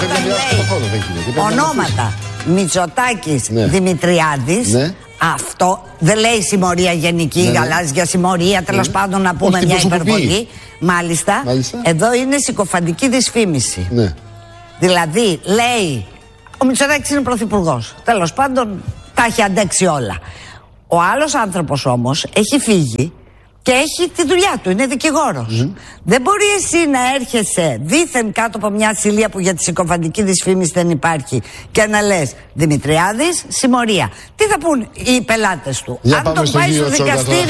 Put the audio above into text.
όταν λέει ονόματα Μητσοτάκης, Δημητριάδης, αυτό δεν λέει συμμορία γενική, γαλάζια συμμορία, τέλος πάντων να πούμε μια υπερβολή. Μάλιστα, εδώ είναι συκοφαντική δυσφήμιση. Δηλαδή λέει, ο Μητσοτάκης είναι πρωθυπουργός, τέλος πάντων τα έχει αντέξει όλα. Ο άλλος άνθρωπος όμως έχει φύγει και έχει τη δουλειά του, είναι δικηγόρος. Δεν μπορεί εσύ να έρχεσαι δήθεν κάτω από μια ασυλία που για τη συκοφαντική δυσφήμιση δεν υπάρχει και να λες Δημητριάδης, συμμορία. Τι θα πούν οι πελάτες του? Αν τον πάει στο δικαστήριο